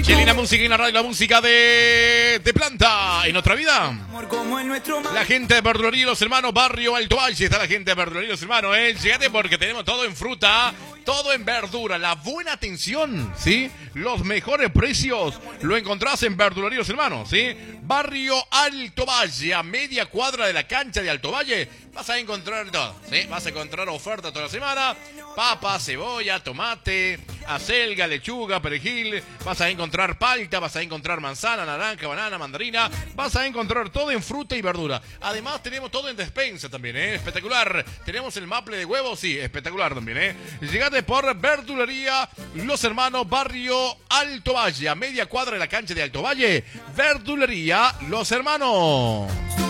Qué linda música en la radio, la música de Planta. En otra vida, la gente de Verdulería Los Hermanos, Barrio Alto Valle. Está la gente de Verdulería Los Hermanos, Llegate porque tenemos todo en fruta, todo en verdura. La buena atención, ¿sí? Los mejores precios lo encontrás en Verdulería Los Hermanos, ¿sí? Barrio Alto Valle, a media cuadra de la cancha de Alto Valle. Vas a encontrar todo, ¿sí? Vas a encontrar oferta toda la semana. Papa, cebolla, tomate, acelga, lechuga, perejil. Vas a encontrar palta, vas a encontrar manzana, naranja, banana, mandarina. Vas a encontrar todo en fruta y verdura. Además tenemos todo en despensa también, espectacular. Tenemos el maple de huevos, sí, espectacular también, Llegate por Verdulería Los Hermanos, Barrio Alto Valle, a media cuadra de la cancha de Alto Valle. Verdulería Los Hermanos.